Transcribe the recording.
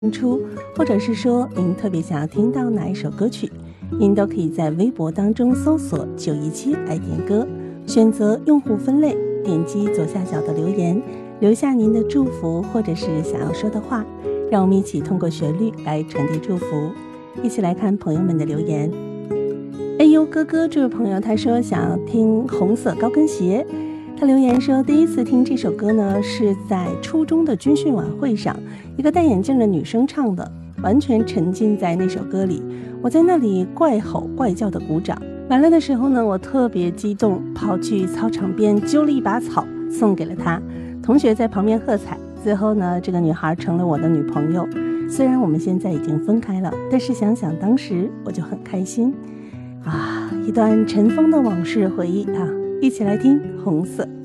出，或者是说您特别想要听到哪一首歌曲，您都可以在微博当中搜索917爱点歌，选择用户分类，点击左下角的留言，留下您的祝福或者是想要说的话，让我们一起通过旋律来传递祝福。一起来看朋友们的留言。哎呦哥哥这位朋友他说想要听红色高跟鞋，他留言说第一次听这首歌呢是在初中的军训晚会上，一个戴眼镜的女生唱的，完全沉浸在那首歌里，我在那里怪吼怪叫的鼓掌。完了的时候呢，我特别激动，跑去操场边揪了一把草送给了她，同学在旁边喝彩。最后呢，这个女孩成了我的女朋友，虽然我们现在已经分开了，但是想想当时我就很开心啊，一段尘封的往事回忆啊，一起来听红色